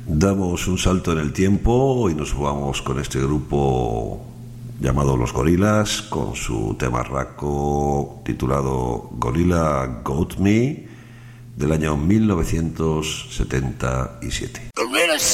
Damos un salto en el tiempo y nos vamos con este grupo llamado Los Gorillaz, con su tema raco titulado Gorilla Got Me, del año 1977.